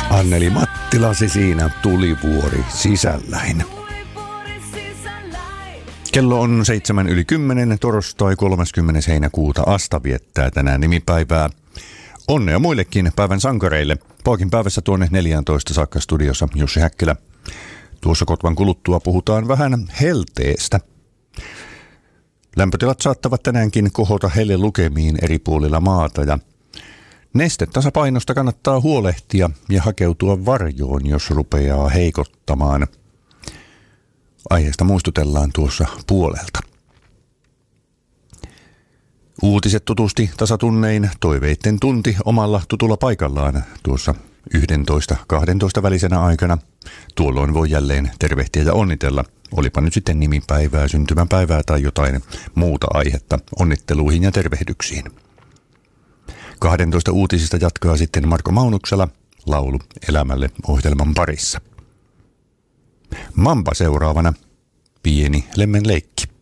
Anneli Mattilasi siinä tulivuori sisälläin. Kello on 7:10, torstai 30. heinäkuuta. Asta viettää tänään nimipäivää. Onnea muillekin päivän sankareille. Poikin päivässä tuonne 14 saakka studiossa Jussi Häkkilä. Tuossa kotvan kuluttua puhutaan vähän helteestä. Lämpötilat saattavat tänäänkin kohota lukemiin eri puolilla maata ja nestetasapainosta kannattaa huolehtia ja hakeutua varjoon, jos rupeaa heikottamaan. Aiheesta muistutellaan tuossa puolelta. Uutiset tutusti tasatunnein, toiveitten tunti omalla tutulla paikallaan tuossa 11-12 välisenä aikana. Tuolloin voi jälleen tervehtiä ja onnitella. Olipa nyt sitten nimipäivää, syntymäpäivää tai jotain muuta aihetta onnitteluihin ja tervehdyksiin. 12 uutisista jatkaa sitten Marko Maunuksela laulu elämälle ohjelman parissa. Mamba seuraavana, pieni lemmenleikki.